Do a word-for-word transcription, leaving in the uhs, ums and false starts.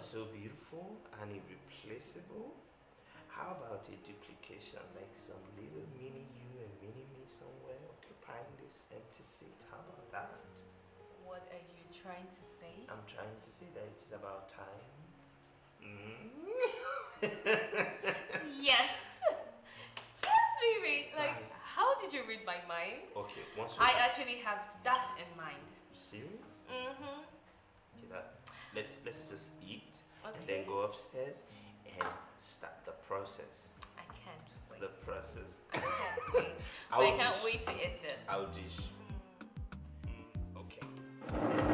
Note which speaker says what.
Speaker 1: so beautiful and irreplaceable. How about a duplication, like some little mini you and mini me somewhere occupying this empty seat? How about that?
Speaker 2: What are you trying to say?
Speaker 1: I'm trying to say that it is about time. Mm.
Speaker 2: Yes. Yes, baby. Like,
Speaker 1: Right.
Speaker 2: how did you read my mind?
Speaker 1: Okay, once
Speaker 2: I actually have that in mind.
Speaker 1: serious?
Speaker 2: Mm-hmm.
Speaker 1: Okay, that, let's let's just eat and
Speaker 2: Okay.
Speaker 1: then go upstairs and start the process.
Speaker 2: I can't wait.
Speaker 1: The process.
Speaker 2: I can't wait.
Speaker 1: I'll
Speaker 2: I can't
Speaker 1: dish.
Speaker 2: wait to eat this.
Speaker 1: I'll dish.